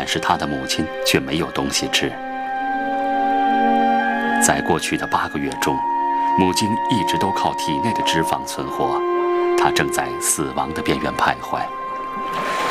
但是他的母亲却没有东西吃。在过去的8个月中，母亲一直都靠体内的脂肪存活，她正在死亡的边缘徘徊。